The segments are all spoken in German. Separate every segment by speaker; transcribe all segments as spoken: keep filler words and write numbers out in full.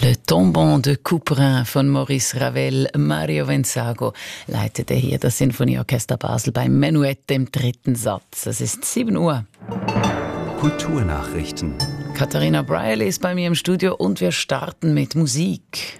Speaker 1: Le Tombant de Couperin von Maurice Ravel. Mario Venzago leitete hier das Sinfonieorchester Basel beim Menuett im dritten Satz. Es ist sieben Uhr.
Speaker 2: Kulturnachrichten.
Speaker 1: Katharina Brierley ist bei mir im Studio und wir starten mit Musik.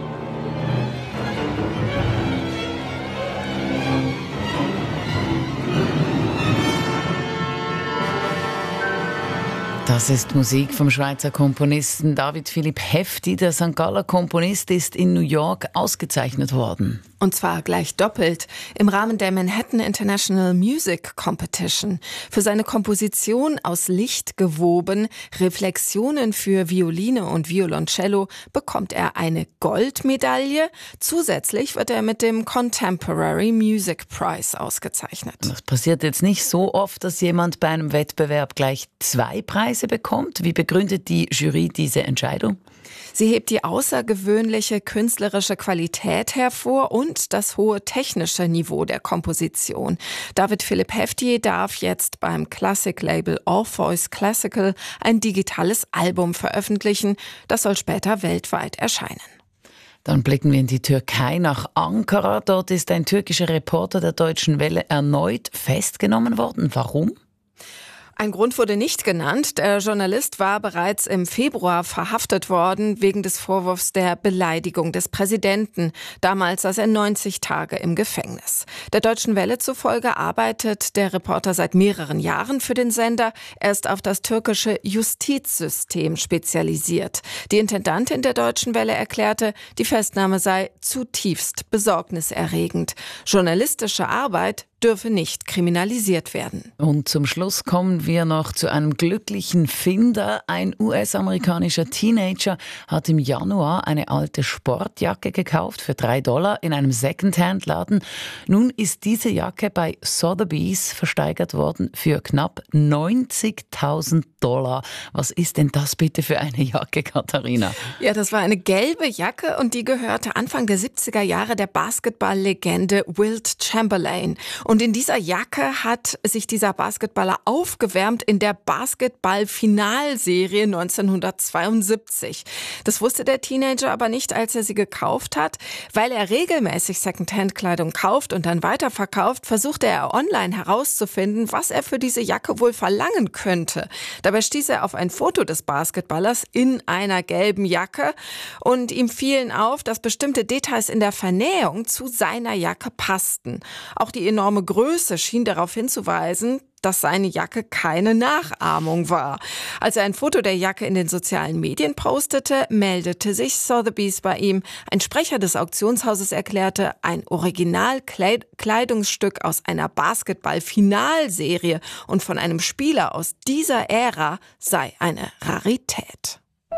Speaker 1: Das ist Musik vom Schweizer Komponisten David Philipp Hefti. Der Sankt Galler Komponist ist in New York ausgezeichnet worden.
Speaker 3: Und zwar gleich doppelt im Rahmen der Manhattan International Music Competition. Für seine Komposition aus Licht gewoben, Reflexionen für Violine und Violoncello bekommt er eine Goldmedaille. Zusätzlich wird er mit dem Contemporary Music Prize ausgezeichnet.
Speaker 1: Das passiert jetzt nicht so oft, dass jemand bei einem Wettbewerb gleich zwei Preise bekommt. Wie begründet die Jury diese Entscheidung?
Speaker 3: Sie hebt die außergewöhnliche künstlerische Qualität hervor und das hohe technische Niveau der Komposition. David Philipp Hefti darf jetzt beim Classic-Label Orpheus Classical ein digitales Album veröffentlichen. Das soll später weltweit erscheinen.
Speaker 1: Dann blicken wir in die Türkei nach Ankara. Dort ist ein türkischer Reporter der Deutschen Welle erneut festgenommen worden. Warum?
Speaker 3: Ein Grund wurde nicht genannt. Der Journalist war bereits im Februar verhaftet worden wegen des Vorwurfs der Beleidigung des Präsidenten. Damals saß er neunzig Tage im Gefängnis. Der Deutschen Welle zufolge arbeitet der Reporter seit mehreren Jahren für den Sender. Er ist auf das türkische Justizsystem spezialisiert. Die Intendantin der Deutschen Welle erklärte, die Festnahme sei zutiefst besorgniserregend. Journalistische Arbeit dürfe nicht kriminalisiert werden.
Speaker 1: Und zum Schluss kommen wir noch zu einem glücklichen Finder. Ein U S-amerikanischer Teenager hat im Januar eine alte Sportjacke gekauft für drei Dollar in einem Secondhand-Laden. Nun ist diese Jacke bei Sotheby's versteigert worden für knapp neunzigtausend Dollar. Was ist denn das bitte für eine Jacke, Katharina?
Speaker 3: Ja, das war eine gelbe Jacke und die gehörte Anfang der siebziger Jahre der Basketballlegende Wilt Chamberlain. Und in dieser Jacke hat sich dieser Basketballer aufgewärmt in der Basketball-Finalserie neunzehnhundertzweiundsiebzig. Das wusste der Teenager aber nicht, als er sie gekauft hat. Weil er regelmäßig Secondhand-Kleidung kauft und dann weiterverkauft, versuchte er online herauszufinden, was er für diese Jacke wohl verlangen könnte. Dabei stieß er auf ein Foto des Basketballers in einer gelben Jacke und ihm fielen auf, dass bestimmte Details in der Vernähung zu seiner Jacke passten. Auch die enorme Größe schien darauf hinzuweisen, dass seine Jacke keine Nachahmung war. Als er ein Foto der Jacke in den sozialen Medien postete, meldete sich Sotheby's bei ihm. Ein Sprecher des Auktionshauses erklärte, ein Originalkleidungsstück aus einer Basketball-Finalserie und von einem Spieler aus dieser Ära sei eine Rarität.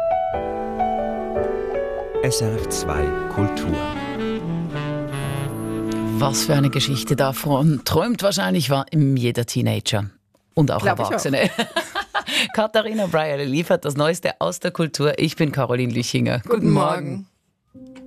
Speaker 2: S R F zwei Kultur.
Speaker 1: Was für eine Geschichte davon träumt wahrscheinlich war jeder Teenager und auch
Speaker 3: Glaub
Speaker 1: Erwachsene. Auch. Katharina Brierley liefert das Neueste aus der Kultur. Ich bin Caroline Lüchinger.
Speaker 3: Guten, Guten Morgen. Morgen.